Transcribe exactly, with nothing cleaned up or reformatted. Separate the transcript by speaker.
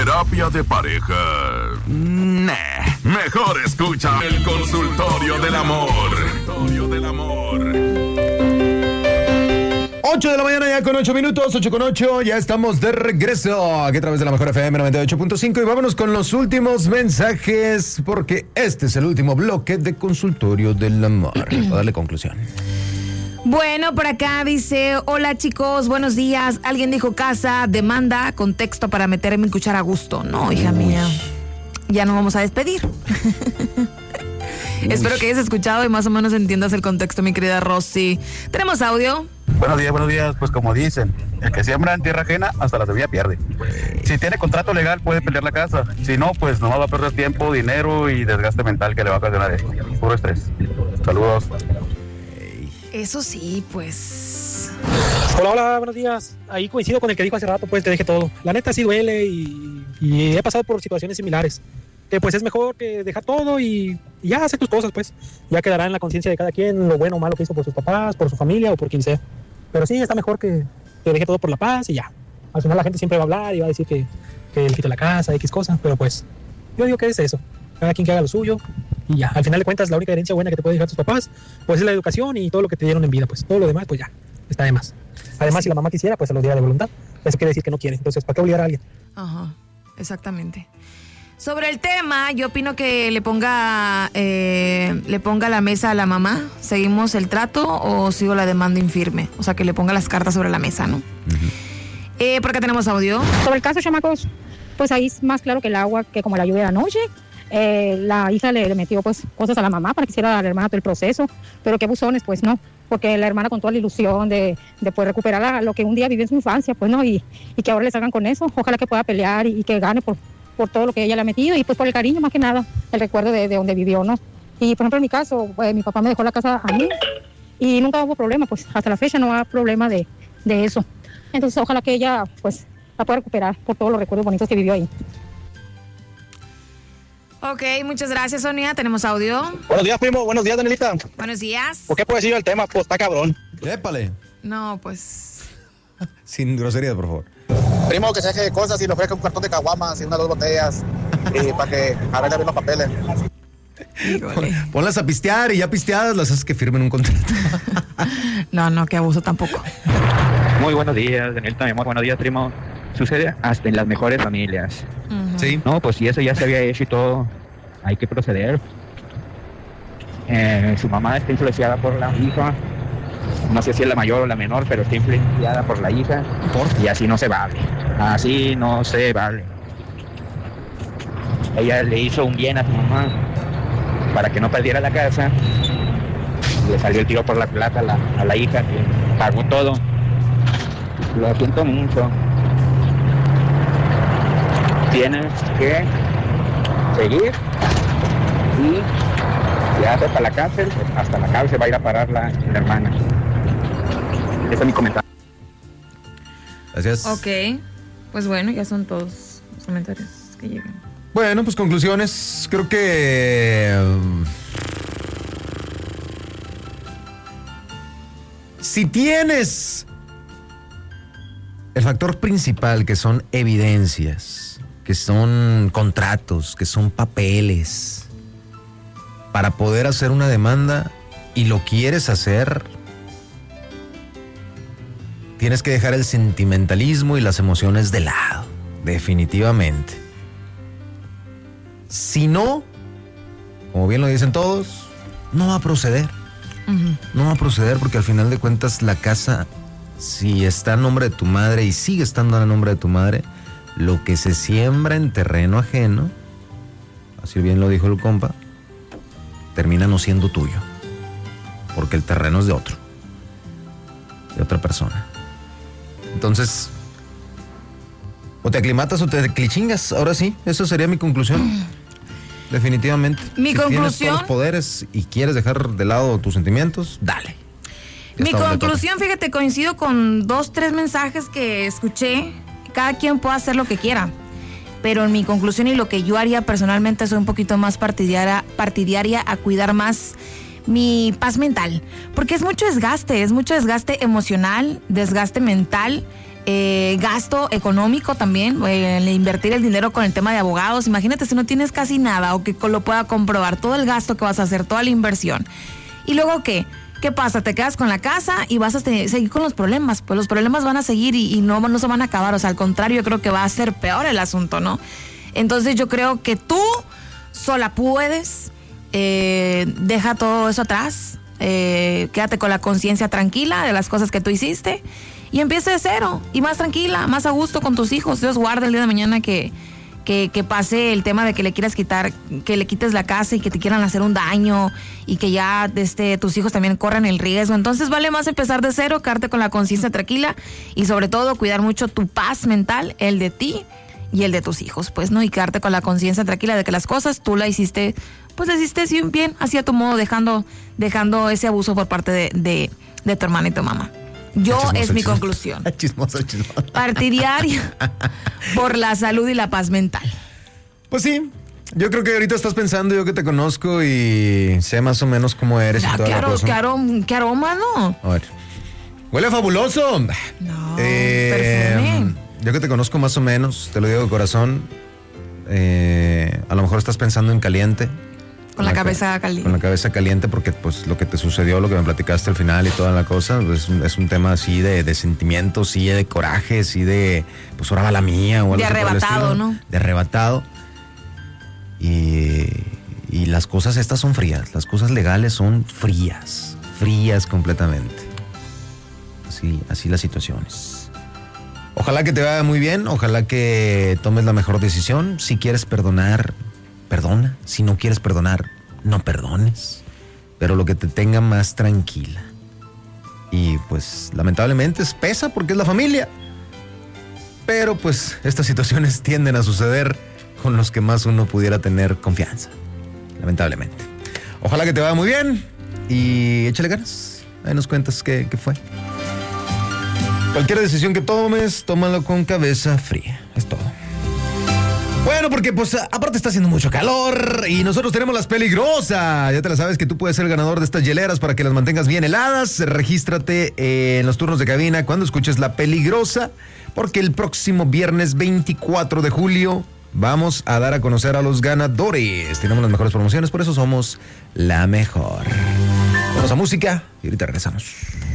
Speaker 1: ¿Terapia de pareja? Nah. Mejor escucha el Consultorio del Amor. Consultorio del Amor.
Speaker 2: ocho de la mañana ya con ocho minutos, ocho con ocho, ya estamos de regreso aquí a través de la Mejor F M noventa y ocho punto cinco y vámonos con los últimos mensajes porque este es el último bloque de Consultorio del Amor. Voy a darle conclusión.
Speaker 3: Bueno, por acá dice, hola chicos, buenos días. Alguien dijo casa, demanda, contexto para meterme en cuchara a gusto. No, hija Uy. mía, ya no vamos a despedir. Espero que hayas escuchado y más o menos entiendas el contexto, mi querida Rosy. ¿Tenemos audio?
Speaker 4: Buenos días, buenos días. Pues como dicen, el que siembra en tierra ajena hasta la semilla pierde. Si tiene contrato legal puede pelear la casa. Si no, pues nomás va a perder tiempo, dinero y desgaste mental que le va a ocasionar esto. Puro estrés. Saludos.
Speaker 3: Eso sí, pues...
Speaker 5: Hola, hola, buenos días. Ahí coincido con el que dijo hace rato, pues te deje todo. La neta sí duele y, y he pasado por situaciones similares. Que pues es mejor que dejar todo y, y ya hacer tus cosas, pues. Ya quedará en la conciencia de cada quien lo bueno o malo que hizo por sus papás, por su familia o por quien sea. Pero sí, está mejor que, que deje todo por la paz y ya. Al final la gente siempre va a hablar y va a decir que, que él quitó la casa, X cosas, pero pues yo digo que es eso. Cada quien que haga lo suyo y ya. Al final de cuentas, la única herencia buena que te puede dejar tus papás, pues es la educación y todo lo que te dieron en vida, pues todo lo demás, pues ya, está de más. Además, si la mamá quisiera, pues se lo diera de voluntad. Eso quiere decir que no quiere. Entonces, ¿para qué obligar a alguien?
Speaker 3: Ajá, exactamente. Sobre el tema, yo opino que le ponga eh, le ponga la mesa a la mamá. ¿Seguimos el trato o sigo la demanda infirme? O sea, que le ponga las cartas sobre la mesa, ¿no? Uh-huh. Eh, ¿Por qué tenemos audio?
Speaker 6: Sobre el caso, chamacos, pues ahí es más claro que el agua, que como la lluvia de la noche. Eh, la hija le, le metió pues cosas a la mamá para que hiciera a la hermana todo el proceso, pero qué buzones, pues no, porque la hermana con toda la ilusión de, de poder recuperar la, lo que un día vivió en su infancia, pues no, y, y que ahora le salgan con eso. Ojalá que pueda pelear y, y que gane por, por todo lo que ella le ha metido y pues por el cariño más que nada, el recuerdo de, de donde vivió, ¿no? Y por ejemplo en mi caso, pues, mi papá me dejó la casa a mí y nunca hubo problema, pues hasta la fecha no hay problema de, de eso. Entonces ojalá que ella pues la pueda recuperar por todos los recuerdos bonitos que vivió ahí.
Speaker 3: Ok, muchas gracias, Sonia. ¿Tenemos audio?
Speaker 7: Buenos días, primo. Buenos días, Danielita.
Speaker 3: Buenos días.
Speaker 7: ¿Por qué puedes decir el tema? Pues está cabrón.
Speaker 2: Épale.
Speaker 3: No, pues...
Speaker 2: Sin groserías, por favor.
Speaker 4: Primo, que se deje de cosas y le ofrezca un cartón de caguamas y unas dos botellas y para que arregle bien los papeles.
Speaker 2: Pon, ponlas a pistear y ya pisteadas las haces que firmen un contrato.
Speaker 3: No, no, que abuso tampoco.
Speaker 8: Muy buenos días, Danielita, mi amor. Buenos días, primo. Sucede hasta en las mejores familias.
Speaker 3: Uh-huh.
Speaker 2: Sí.
Speaker 8: No, pues si eso ya se había hecho y todo, hay que proceder. Eh, su mamá está influenciada por la hija. No sé si es la mayor o la menor, pero está influenciada por la hija. ¿Por? Y así no se vale. Así no se vale. Ella le hizo un bien a su mamá para que no perdiera la casa. Le salió el tiro por la plata a la, a la hija, que pagó todo. Lo siento mucho. Tienes que seguir y si hace hasta la cárcel, pues hasta la cárcel va a ir a parar la, la hermana. Ese es mi comentario.
Speaker 2: Gracias.
Speaker 3: Ok, pues bueno, ya son todos los comentarios que llegan.
Speaker 2: Bueno, pues conclusiones. Creo que... Um, si tienes el factor principal, que son evidencias, que son contratos, que son papeles, para poder hacer una demanda y lo quieres hacer, tienes que dejar el sentimentalismo y las emociones de lado, definitivamente. Si no, como bien lo dicen todos, no va a proceder. Uh-huh. No va a proceder porque al final de cuentas la casa, si está a nombre de tu madre y sigue estando a nombre de tu madre, lo que se siembra en terreno ajeno, así bien lo dijo el compa, termina no siendo tuyo, porque el terreno es de otro, de otra persona. Entonces, o te aclimatas o te clichingas. Ahora sí, eso sería mi conclusión. Definitivamente.
Speaker 3: Mi
Speaker 2: si
Speaker 3: conclusión.
Speaker 2: Tienes todos los poderes y quieres dejar de lado tus sentimientos, dale.
Speaker 3: Mi conclusión, fíjate, coincido con dos, tres mensajes que escuché. Cada quien puede hacer lo que quiera. Pero en mi conclusión y lo que yo haría personalmente, soy un poquito más partidaria, partidaria a cuidar más mi paz mental. Porque es mucho desgaste, es mucho desgaste emocional, desgaste mental. Eh, gasto económico también, eh, el invertir el dinero con el tema de abogados. Imagínate si no tienes casi nada o que lo pueda comprobar, todo el gasto que vas a hacer, toda la inversión. ¿Y luego qué? ¿Qué pasa? Te quedas con la casa y vas a te- seguir con los problemas. Pues los problemas van a seguir y, y no, no se van a acabar. O sea, al contrario, yo creo que va a ser peor el asunto, ¿no? Entonces yo creo que tú sola puedes, eh, deja todo eso atrás, eh, quédate con la conciencia tranquila de las cosas que tú hiciste. Y empieza de cero, y más tranquila, más a gusto con tus hijos. Dios guarda el día de mañana que, que, que pase el tema de que le quieras quitar, que le quites la casa y que te quieran hacer un daño y que ya este, tus hijos también corran el riesgo. Entonces vale más empezar de cero, quedarte con la conciencia tranquila y sobre todo cuidar mucho tu paz mental, el de ti y el de tus hijos, pues, ¿no? Y quedarte con la conciencia tranquila de que las cosas tú la hiciste, pues la hiciste bien, así a tu modo, dejando, dejando ese abuso por parte de, de, de tu hermana y tu mamá. Yo
Speaker 2: Chismoso,
Speaker 3: es mi
Speaker 2: chismoso.
Speaker 3: conclusión.
Speaker 2: Chismoso, chismoso.
Speaker 3: Partidaria por la salud y la paz mental.
Speaker 2: Pues sí, yo creo que ahorita estás pensando, yo que te conozco y sé más o menos cómo eres
Speaker 3: Ya,
Speaker 2: y toda
Speaker 3: ¿qué,
Speaker 2: la
Speaker 3: aro-
Speaker 2: cosa.
Speaker 3: qué aroma, qué aroma, ¿no?
Speaker 2: A ver. Huele fabuloso.
Speaker 3: No,
Speaker 2: Eh,
Speaker 3: perfume.
Speaker 2: yo que te conozco más o menos, te lo digo de corazón. eh, a lo mejor estás pensando en caliente.
Speaker 3: Con la
Speaker 2: ca-
Speaker 3: cabeza caliente.
Speaker 2: Con la cabeza caliente porque pues lo que te sucedió, lo que me platicaste al final y toda la cosa, pues, es, un, es un tema así de, de sentimientos, sí, de coraje, sí, de pues ahora va la mía o algo
Speaker 3: De
Speaker 2: así por el
Speaker 3: arrebatado,
Speaker 2: estilo.
Speaker 3: ¿no?
Speaker 2: De arrebatado. Y, y las cosas estas son frías, las cosas legales son frías, frías completamente. Así, así las situaciones. Ojalá que te vaya muy bien, ojalá que tomes la mejor decisión. Si quieres perdonar, perdona. Si no quieres perdonar, no perdones. Pero lo que te tenga más tranquila. Y pues lamentablemente es pesa porque es la familia. Pero pues estas situaciones tienden a suceder con los que más uno pudiera tener confianza. Lamentablemente. Ojalá que te vaya muy bien y échale ganas. Ahí nos cuentas qué, qué fue. Cualquier decisión que tomes, tómalo con cabeza fría. Es todo. Bueno, porque pues aparte está haciendo mucho calor y nosotros tenemos las peligrosas. Ya te la sabes que tú puedes ser ganador de estas hieleras para que las mantengas bien heladas. Regístrate en los turnos de cabina cuando escuches la peligrosa, porque el próximo viernes veinticuatro de julio vamos a dar a conocer a los ganadores. Tenemos las mejores promociones, por eso somos la mejor. Vamos a música y ahorita regresamos.